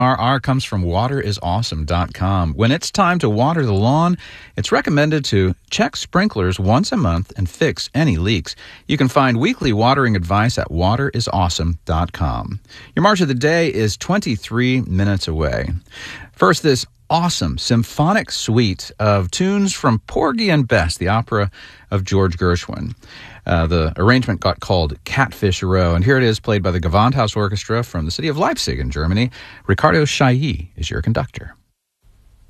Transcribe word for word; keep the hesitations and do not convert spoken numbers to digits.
R R comes from water is awesome dot com. When it's time to water the lawn, it's recommended to check sprinklers once a month and fix any leaks. You can find weekly watering advice at water is awesome dot com. Your March of the Day is twenty-three minutes away. First, this awesome symphonic suite of tunes from Porgy and Bess, the opera of George Gershwin. Uh, the arrangement got called Catfish Row, and here it is played by the Gewandhaus Orchestra from the city of Leipzig in Germany. Ricardo Chailly is your conductor.